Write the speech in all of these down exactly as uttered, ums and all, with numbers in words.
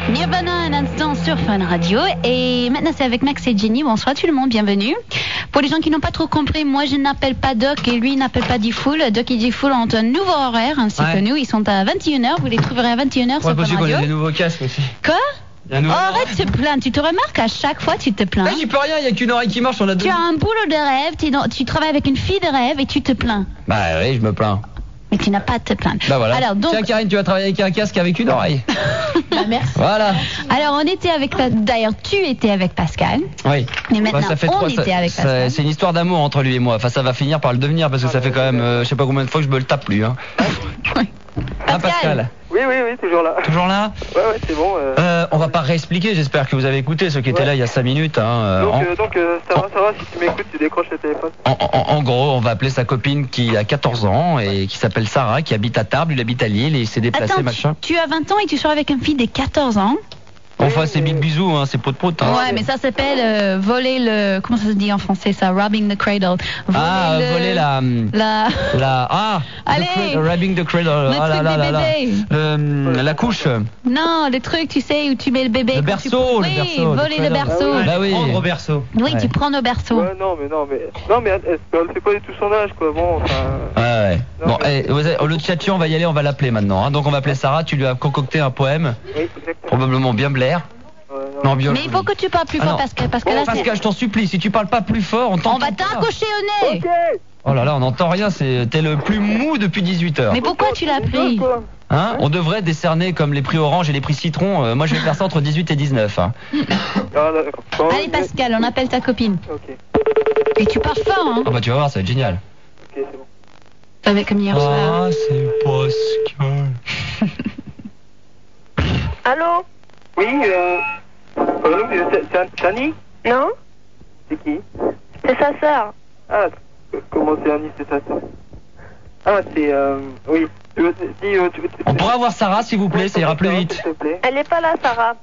Nirvana, un instant sur Fun Radio. Et maintenant, c'est avec Max et Jenny. Bonsoir tout le monde, bienvenue. Pour les gens qui n'ont pas trop compris, moi, je n'appelle pas Doc et lui n'appelle pas D-Fool. Doc et D-Fool ont un nouveau horaire, ainsi ouais. que nous. Ils sont à vingt et une heures. Vous les trouverez à vingt et une heures ouais, sur Fun Radio. Il y a des nouveaux casques aussi. Quoi? Nouveau... Oh, arrête de te plaindre. Tu te remarques à chaque fois, tu te plains. Mais j'y peux rien, il n'y a qu'une oreille qui marche. On a deux... Tu as un boulot de rêve, tu, dans... tu travailles avec une fille de rêve et tu te plains. Bah oui, je me plains. Mais tu n'as pas à te plaindre. Bah voilà. Alors, donc... Tiens, Karine, tu vas travailler avec un casque avec une oreille. Bah, merci. Voilà. Alors, on était avec... D'ailleurs, tu étais avec Pascal. Oui. Mais maintenant, bah, ça fait on trois... était ça... avec Pascal. C'est une histoire d'amour entre lui et moi. Enfin, ça va finir par le devenir parce que ça fait quand même... Euh, je sais pas combien de fois que je me le tape lui. Hein. Oui. Hein, Pascal. Oui, oui, oui, toujours là. Toujours là. Ouais, ouais, c'est bon. Euh... Euh, on va pas réexpliquer, j'espère que vous avez écouté ceux qui étaient ouais. là il y a cinq minutes. Hein, donc, en... euh, donc euh, ça va, ça va, si tu m'écoutes, tu décroches le téléphone. En, en, en gros, on va appeler sa copine qui a quatorze ans et qui s'appelle Sarah, qui habite à Tarbes, il habite à Lille et il s'est déplacé, Attends, machin. Tu, tu as vingt ans et tu sors avec une fille de quatorze ans. Enfin, c'est big bisous, hein, c'est pot de pot. Hein. Ouais, mais ça s'appelle euh, voler le... Comment ça se dit en français, ça? Robbing the cradle. Voler ah, le... voler la... La... la ah Allez the cradle, robbing the cradle. Le ah, truc là, des là, bébés. Euh, la couche. Non, le truc, tu sais, où tu mets le bébé. Le berceau, tu... le oui, berceau. voler le, le berceau. Ah, bah oui. Prendre au berceau. Oui, ouais. tu prends le berceau. Ouais, non, mais non, mais... Non, mais elle fait pas du tout son âge, quoi. Bon, enfin... Ouais, ouais. Non, bon, mais... eh, vous avez, le tchatchi, on va y aller, on va l'appeler maintenant. Hein. Donc, on va appeler Sarah, tu lui as concocté un poème. Oui, exactement. Probablement bien Blair. Non, bien mais il faut que tu parles plus fort, ah Pascal, parce que bon, là, Pascal, je t'en supplie, si tu parles pas plus fort, on t'entend. On va t'accrocher au nez. Okay. Oh là là, on n'entend rien, c'est t'es le plus mou depuis dix-huit heures. Mais pourquoi tu l'as pris? Hein? On devrait décerner comme les prix orange et les prix citron. Euh, moi, je vais faire ça entre dix-huit et dix-neuf. Hein. Allez, Pascal, on appelle ta copine. Ok. Et tu parles fort, hein? Ah bah tu vas voir, ça va être génial. Ok, c'est bon. Avec comme hier soir. Ah, c'est Pascal. Allô? Oui, euh... Allô, c'est Annie? Non? C'est qui? C'est sa sœur. Ah, comment c'est Annie, c'est sa sœur? Ah, c'est... Euh... Oui. Tu veux, si, euh, tu veux, tu... On pourra voir Sarah, s'il vous plaît, ça ira plus vite. S'il te plaît. Elle est pas là, Sarah.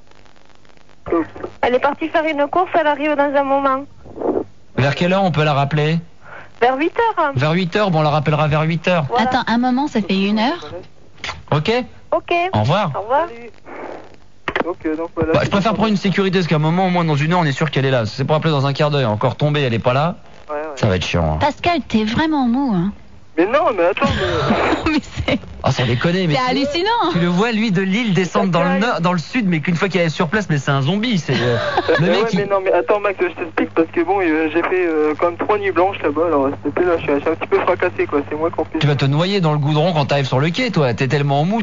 Oh. Elle est partie faire une course, elle arrive dans un moment. Vers quelle heure on peut la rappeler? Vers huit heures. Vers huit heures, bon, on la rappellera vers huit heures. Voilà. Attends, un moment, ça fait une heure. Ok? Ok. Au revoir. Au revoir. Salut. Donc, euh, donc, voilà. Bah, je préfère prendre une sécurité, parce qu'à un moment, au moins dans une heure, on est sûr qu'elle est là. C'est pour appeler dans un quart d'heure, encore tombée, elle est pas là. Ouais, ouais. Ça va être chiant. Hein. Pascal, t'es vraiment mou, hein? Mais non, mais attends, mais... mais c'est... Ah, sans déconner, mais... C'est hallucinant. Tu le vois, lui, de Lille, descendre dans le nord, dans le sud, mais qu'une fois qu'il est sur place, mais c'est un zombie, c'est... Euh, le mais mec, ouais, il... mais non, mais attends, Max, je t'explique, parce que bon, euh, j'ai fait euh, quand même trois nuits blanches là-bas, alors s'il te plaît, là, je suis, je suis un petit peu fracassé, quoi, c'est moi qui... Tu vas te noyer dans le goudron quand t'arrives sur le quai, toi, t'es tellement en mou.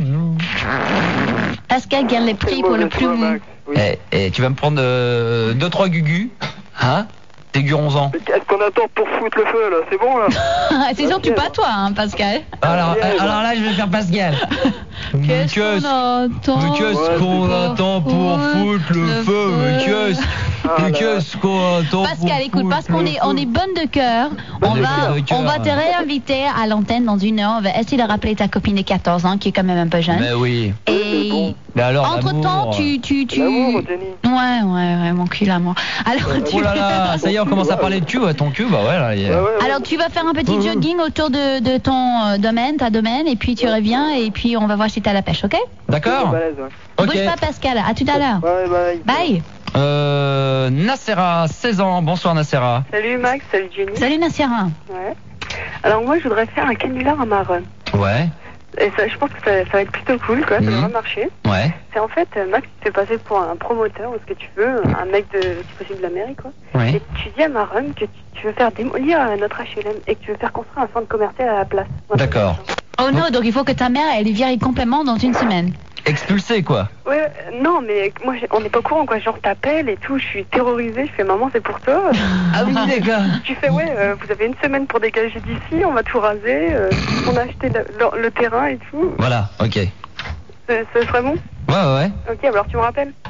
Pascal garde les prix pour le plus mou. Oui. Et, et tu vas me prendre euh, deux, trois gugus, hein? T'es gurons-en. Mais qu'est-ce qu'on attend pour foutre le feu, là? C'est bon, là? C'est surtout pas toi, hein, Pascal. Alors, euh, alors là, je vais faire Pascal. Qu'est-ce qu'on attend? Mais qu'est-ce qu'on attend pour foutre le feu? Mais qu'est-ce mais qu'est-ce qu'on attend? Pascal, écoute, parce qu'on est, on est bonne de cœur, on va, on va te réinviter à l'antenne dans une heure. On va essayer de rappeler ta copine de quatorze ans, qui est quand même un peu jeune. Mais oui. Et bon. Mais alors, entre-temps, tu... tu, tu... L'amour, Jenny. Ouais, ouais, ouais, mon cul, l'amour. Alors, tu... Oh là là, ça y est, on commence à parler de cul, ouais, ton cul, bah ouais, là, il y a... Ouais, ouais, ouais. Alors, tu vas faire un petit jogging autour de, de ton euh, domaine, ta domaine, et puis tu reviens, et puis on va voir si t'as la pêche, ok? D'accord. Balèze, ouais. Ok. Bouge pas, Pascal, à tout à l'heure. Ouais, bye. Bye. Euh, Nacera, seize ans, bonsoir Nacera. Salut Max, salut Jenny. Salut Nassira. Ouais. Alors moi, je voudrais faire un canular à Maron. Ouais, Et ça, je pense que ça, ça va être plutôt cool, quoi, ça Mhm. devrait marcher. ouais, C'est en fait, euh, Max, tu te fais passer pour un promoteur ou ce que tu veux, un mec de, si possible, de la mairie, quoi. ouais. Et tu dis à Maron que tu, tu veux faire démolir euh, notre H L M et que tu veux faire construire un centre commercial à la place. Voilà. D'accord. Oh non, donc il faut que ta mère, elle est virée complètement dans une semaine. Expulsé, quoi. Ouais, euh, non, mais moi, j'ai- on n'est pas au courant, quoi. Genre, t'appelles et tout, je suis terrorisée, je fais maman, c'est pour toi. Ah oui, les gars. Tu fais, ouais, euh, vous avez une semaine pour dégager d'ici, on va tout raser, euh, on a acheté le, le- le terrain et tout. Voilà, ok. Ce, ce serait bon? Ouais, ouais, ouais. Ok, alors tu me rappelles?